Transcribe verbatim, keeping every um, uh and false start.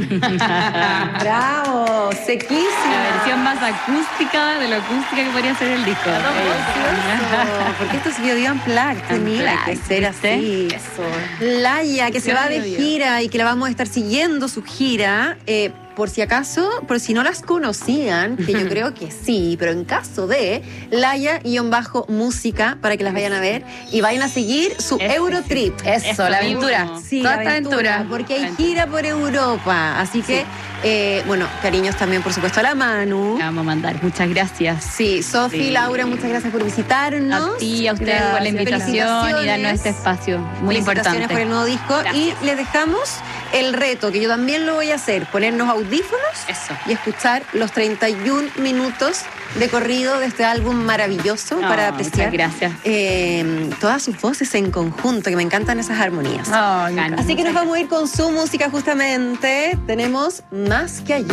¡Bravo! Sequísima. La versión más acústica de lo acústica que podría ser el disco. Precioso. Porque esto es Bio Unplugged, tenía que ser así. Eso. Laia, que se va de Bio. gira y que la vamos a estar siguiendo su gira. Eh, por si acaso, por si no las conocían, que yo creo que sí, pero en caso de, Laia-música, para que las vayan a ver y vayan a seguir su Eso, Eurotrip. Eso, Eso la mismo. aventura. Sí, Toda la esta aventura. Porque hay Aventura. gira por Europa. Así que, Sí. eh, bueno, cariños también, por supuesto, a la Manu. La vamos a mandar. Muchas gracias. Sí, Sofi, Sí. Laura, muchas gracias por visitarnos. A ti, a ustedes por la Gracias. invitación y darnos Felicitaciones. este espacio muy Felicitaciones importante. por el nuevo disco. Gracias. Y les dejamos el reto, que yo también lo voy a hacer, ponernos audífonos Eso. y escuchar los treinta y un minutos de corrido de este álbum maravilloso No, para apreciar muchas gracias. eh, todas sus voces en conjunto, que me encantan esas armonías. Oh, ganas. Así que nos vamos a ir con su música justamente. Tenemos Más que ayer.